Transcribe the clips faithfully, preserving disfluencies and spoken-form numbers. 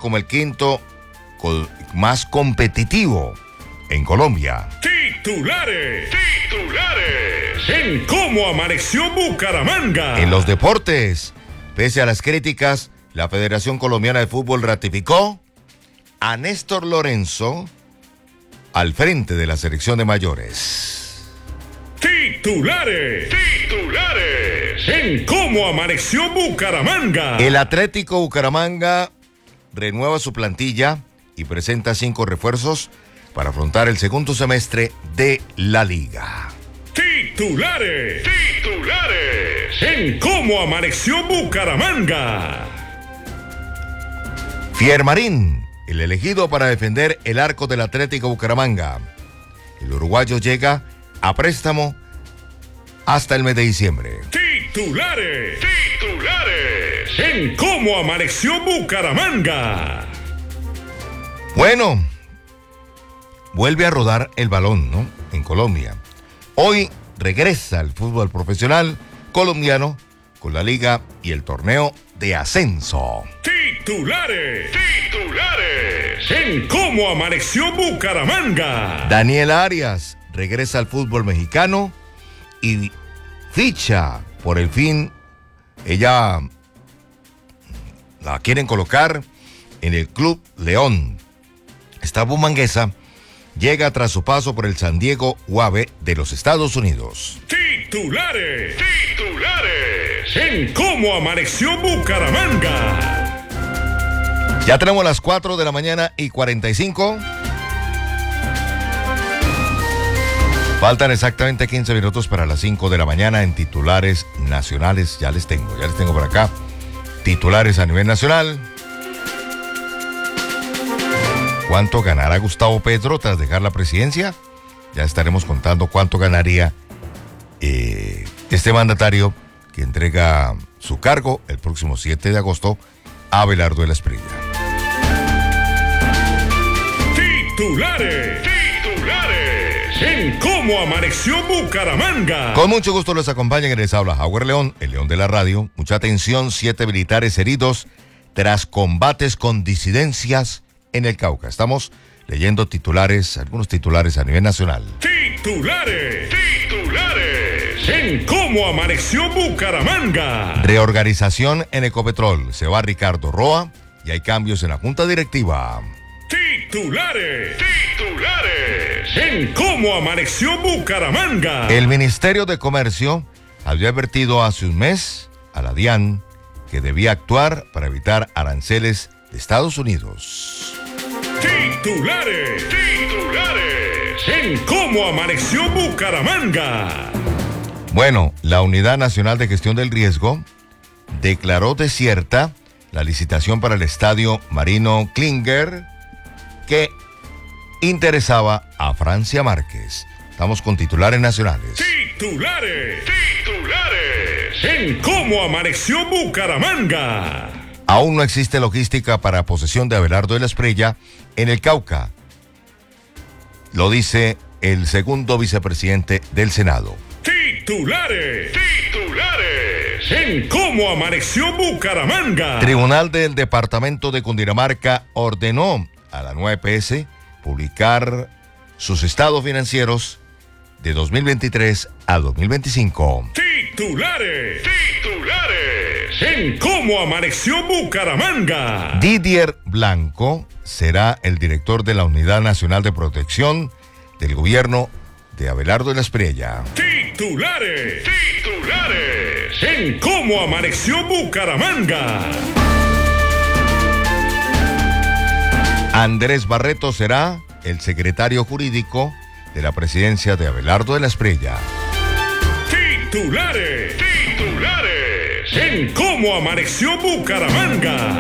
como el quinto col- más competitivo en Colombia. Titulares, titulares, en cómo amaneció Bucaramanga. En los deportes, pese a las críticas, la Federación Colombiana de Fútbol ratificó a Néstor Lorenzo al frente de la selección de mayores. Titulares, titulares, en cómo amaneció Bucaramanga. El Atlético Bucaramanga renueva su plantilla y presenta cinco refuerzos para afrontar el segundo semestre de la liga. Titulares, titulares, en cómo amaneció Bucaramanga. Fiermarín, el elegido para defender el arco del Atlético Bucaramanga. El uruguayo llega a préstamo hasta el mes de diciembre. Titulares, titulares, en cómo amaneció Bucaramanga. Bueno, vuelve a rodar el balón, ¿no? En Colombia. Hoy regresa el fútbol profesional colombiano con la liga y el torneo de ascenso. Titulares, titulares, en cómo amaneció Bucaramanga. Daniela Arias regresa al fútbol mexicano y ficha por el fin. Ella la quieren colocar en el Club León. Esta bumanguesa llega tras su paso por el San Diego U A V de los Estados Unidos. Titulares, titulares, en cómo amaneció Bucaramanga. Ya tenemos las cuatro de la mañana y cuarenta y cinco. Faltan exactamente quince minutos para las cinco de la mañana en titulares nacionales. Ya les tengo, ya les tengo por acá. Titulares a nivel nacional. ¿Cuánto ganará Gustavo Petro tras dejar la presidencia? Ya estaremos contando cuánto ganaría eh, este mandatario que entrega su cargo el próximo siete de agosto a Abelardo de la Espriella. Titulares, titulares, en cómo amaneció Bucaramanga. Con mucho gusto les acompaña y les habla Howard León, el León de la Radio. Mucha atención, siete militares heridos tras combates con disidencias en el Cauca. Estamos leyendo titulares, algunos titulares a nivel nacional. Titulares, titulares, en cómo amaneció Bucaramanga. Reorganización en Ecopetrol. Se va Ricardo Roa y hay cambios en la junta directiva. Titulares, titulares, en cómo amaneció Bucaramanga. El Ministerio de Comercio había advertido hace un mes a la DIAN que debía actuar para evitar aranceles de Estados Unidos. Titulares, titulares, en cómo amaneció Bucaramanga. Bueno, la Unidad Nacional de Gestión del Riesgo declaró desierta la licitación para el estadio Marino Klinger que interesaba a Francia Márquez. Estamos con titulares nacionales. Titulares, titulares, en cómo amaneció Bucaramanga. Aún no existe logística para posesión de Abelardo de la Espriella en el Cauca. Lo dice el segundo vicepresidente del Senado. Titulares, titulares, en cómo amaneció Bucaramanga. Tribunal del Departamento de Cundinamarca ordenó a la nueva E P S publicar sus estados financieros de dos mil veintitrés a dos mil veinticinco. Titulares, titulares, en cómo amaneció Bucaramanga. Didier Blanco será el director de la Unidad Nacional de Protección del gobierno de Abelardo de la Espriella. Titulares, titulares, en cómo amaneció Bucaramanga. Andrés Barreto será el secretario jurídico de la presidencia de Abelardo de la Espriella. Titulares, titulares, en cómo amaneció Bucaramanga.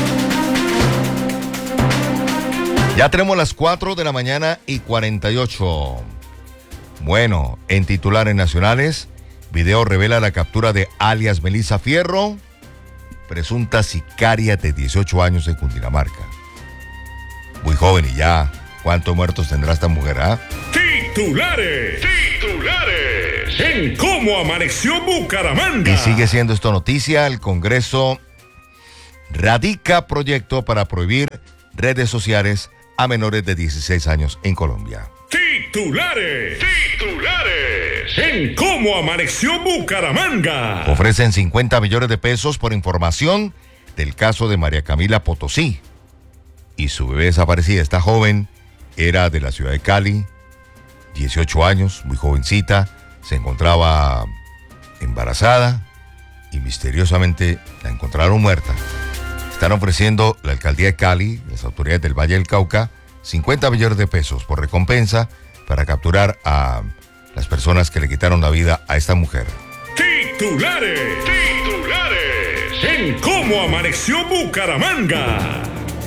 Ya tenemos las cuatro de la mañana y cuarenta y ocho. Bueno, en titulares nacionales, video revela la captura de alias Melissa Fierro, presunta sicaria de dieciocho años en Cundinamarca. Muy joven y ya, ¿cuántos muertos tendrá esta mujer, ah? Titulares, titulares, en cómo amaneció Bucaramanga. Y sigue siendo esto noticia, el Congreso radica proyecto para prohibir redes sociales a menores de dieciséis años en Colombia. Titulares, titulares, en Cómo Amaneció Bucaramanga. Ofrecen cincuenta millones de pesos por información del caso de María Camila Potosí y su bebé desaparecida. Esta joven era de la ciudad de Cali, dieciocho años, muy jovencita, se encontraba embarazada y misteriosamente la encontraron muerta. Están ofreciendo la alcaldía de Cali, las autoridades del Valle del Cauca, cincuenta millones de pesos por recompensa para capturar a las personas que le quitaron la vida a esta mujer. Titulares, titulares, en Cómo Amaneció Bucaramanga.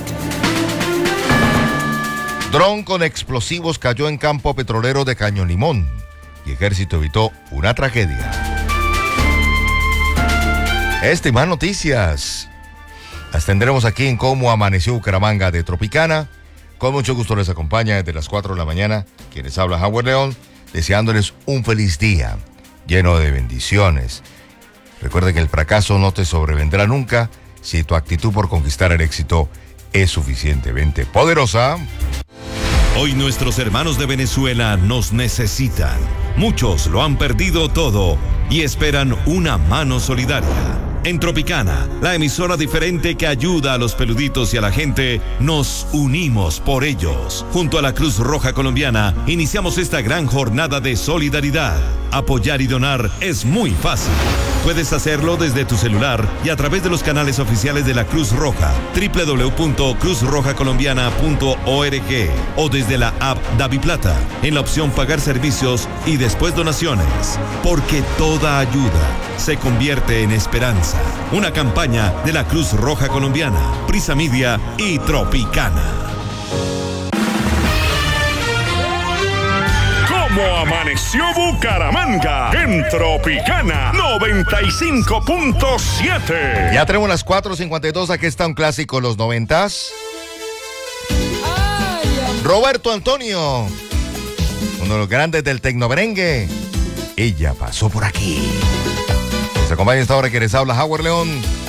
Dron con explosivos cayó en campo petrolero de Caño Limón y Ejército evitó una tragedia. Este y más noticias las tendremos aquí en Cómo Amaneció Bucaramanga de Tropicana. Con mucho gusto les acompaña desde las cuatro de la mañana quienes habla Howard León, deseándoles un feliz día lleno de bendiciones. Recuerde que el fracaso no te sobrevendrá nunca si tu actitud por conquistar el éxito es suficientemente poderosa. Hoy nuestros hermanos de Venezuela nos necesitan. Muchos lo han perdido todo y esperan una mano solidaria. En Tropicana, la emisora diferente que ayuda a los peluditos y a la gente, nos unimos por ellos. Junto a la Cruz Roja Colombiana, iniciamos esta gran jornada de solidaridad. Apoyar y donar es muy fácil. Puedes hacerlo desde tu celular y a través de los canales oficiales de la Cruz Roja, doble u doble u doble u punto cruz roja colombiana punto org, o desde la app DaviPlata, en la opción Pagar Servicios y después Donaciones. Porque toda ayuda se convierte en esperanza. Una campaña de la Cruz Roja Colombiana, Prisa Media y Tropicana. Cómo Amaneció Bucaramanga en Tropicana noventa y cinco punto siete. Ya tenemos las cuatro cincuenta y dos, aquí está un clásico de los noventas. Roberto Antonio, uno de los grandes del tecnomerengue. Ella pasó por aquí. Nos acompaña esta hora que les habla Howard León.